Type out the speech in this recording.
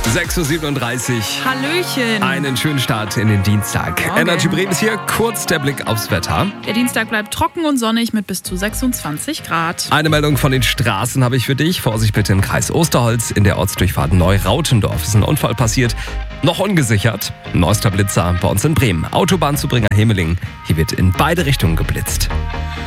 6.37 Uhr. Hallöchen. Einen schönen Start in den Dienstag. Morgen. Energy Bremen ist hier. Kurz der Blick aufs Wetter. Der Dienstag bleibt trocken und sonnig mit bis zu 26 Grad. Eine Meldung von den Straßen habe ich für dich. Vorsicht bitte im Kreis Osterholz. In der Ortsdurchfahrt Neurautendorf ist ein Unfall passiert. Noch ungesichert. Neuester Blitzer bei uns in Bremen. Autobahnzubringer Hemeling. Hier wird in beide Richtungen geblitzt.